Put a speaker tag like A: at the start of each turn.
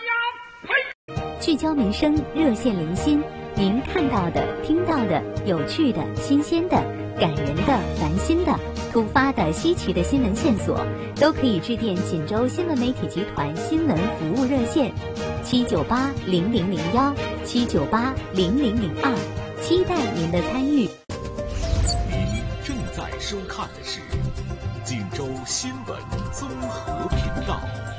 A: 聚焦民生，热线零星，您看到的、听到的、有趣的、新鲜的、感人的、烦心的、突发的、稀奇的新闻线索，都可以致电锦州新闻媒体集团新闻服务热线7980001 7980002，期待您的参与。
B: 您正在收看的是锦州新闻综合频道。